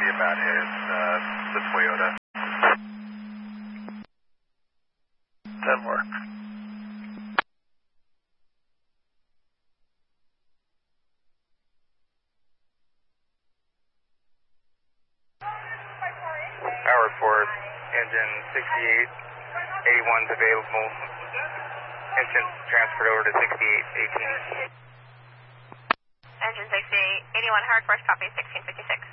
talking about is the Toyota. 10 more. Power report, engine 68, 81's available. Engine transferred over to 68, 18. Engine 68, 81 hard force, copy 1656.